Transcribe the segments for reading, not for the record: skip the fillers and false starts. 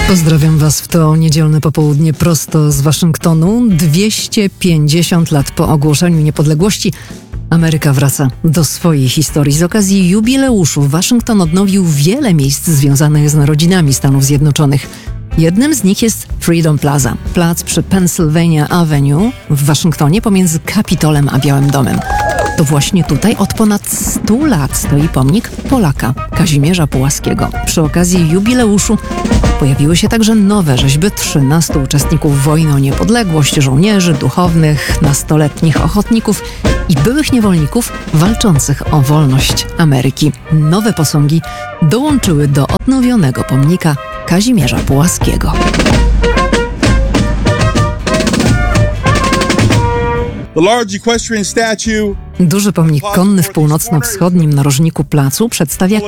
Pozdrawiam Was w to niedzielne popołudnie prosto z Waszyngtonu. 250 lat po ogłoszeniu niepodległości Ameryka wraca do swojej historii. Z okazji jubileuszu Waszyngton odnowił wiele miejsc związanych z narodzinami Stanów Zjednoczonych. Jednym z nich jest Freedom Plaza, plac przy Pennsylvania Avenue w Waszyngtonie pomiędzy Kapitolem a Białym Domem. To właśnie tutaj od ponad 100 lat stoi pomnik Polaka, Kazimierza Pułaskiego. Przy okazji jubileuszu pojawiły się także nowe rzeźby 13 uczestników wojny o niepodległość, żołnierzy, duchownych, nastoletnich ochotników i byłych niewolników walczących o wolność Ameryki. Nowe posągi dołączyły do odnowionego pomnika Kazimierza Pułaskiego. Duży pomnik konny w północno-wschodnim narożniku placu przedstawia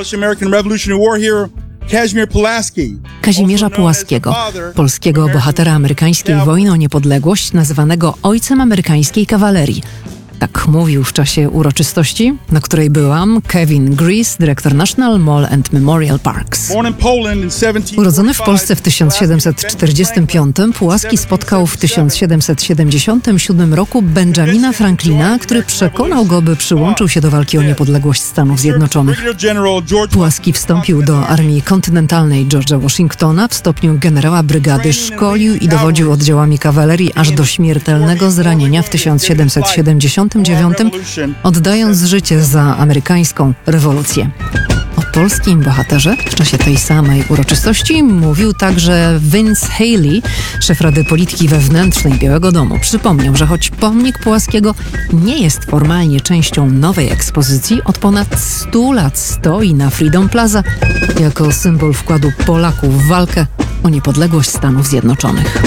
Kazimierza Pułaskiego, polskiego bohatera amerykańskiej wojny o niepodległość, nazywanego ojcem amerykańskiej kawalerii. Tak mówił w czasie uroczystości, na której byłam, Kevin Grease, dyrektor National Mall and Memorial Parks. Urodzony w Polsce w 1745, Pułaski spotkał w 1777 roku Benjamina Franklina, który przekonał go, by przyłączył się do walki o niepodległość Stanów Zjednoczonych. Pułaski wstąpił do armii kontynentalnej George'a Washingtona w stopniu generała brygady, szkolił i dowodził oddziałami kawalerii aż do śmiertelnego zranienia w 1779, oddając życie za amerykańską rewolucję. O polskim bohaterze w czasie tej samej uroczystości mówił także Vince Haley, szef Rady Polityki Wewnętrznej Białego Domu. Przypomniał, że choć pomnik Pułaskiego nie jest formalnie częścią nowej ekspozycji, od ponad 100 lat stoi na Freedom Plaza jako symbol wkładu Polaków w walkę o niepodległość Stanów Zjednoczonych.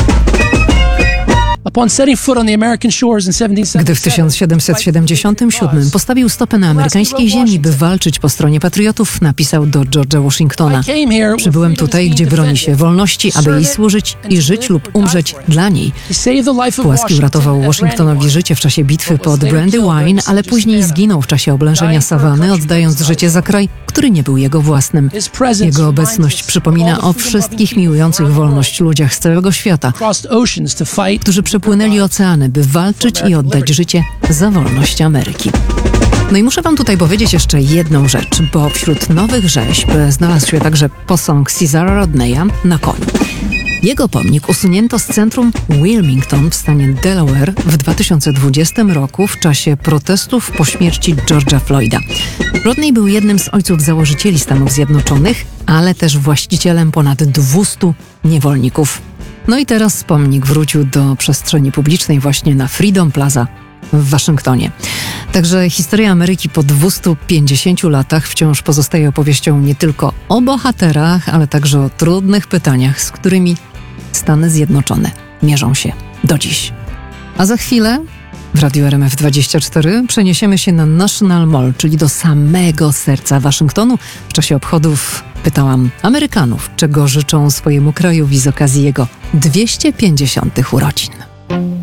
Gdy w 1777 postawił stopę na amerykańskiej ziemi, by walczyć po stronie patriotów, napisał do George'a Washingtona: przybyłem tutaj, gdzie broni się wolności, aby jej służyć i żyć lub umrzeć dla niej. Pułaski uratował Washingtonowi życie w czasie bitwy pod Brandywine, ale później zginął w czasie oblężenia Sawanny, oddając życie za kraj, który nie był jego własnym. Jego obecność przypomina o wszystkich miłujących wolność ludziach z całego świata, którzy przepłynęli oceany, by walczyć i oddać życie za wolność Ameryki. No i muszę wam tutaj powiedzieć jeszcze jedną rzecz, bo wśród nowych rzeźb znalazł się także posąg Caesara Rodneya na koniu. Jego pomnik usunięto z centrum Wilmington w stanie Delaware w 2020 roku w czasie protestów po śmierci George'a Floyda. Rodney był jednym z ojców założycieli Stanów Zjednoczonych, ale też właścicielem ponad 200 niewolników. No i teraz pomnik wrócił do przestrzeni publicznej właśnie na Freedom Plaza w Waszyngtonie. Także historia Ameryki po 250 latach wciąż pozostaje opowieścią nie tylko o bohaterach, ale także o trudnych pytaniach, z którymi Stany Zjednoczone mierzą się do dziś. A za chwilę w Radiu RMF24 przeniesiemy się na National Mall, czyli do samego serca Waszyngtonu. W czasie obchodów pytałam Amerykanów, czego życzą swojemu krajowi z okazji jego 250 urodzin.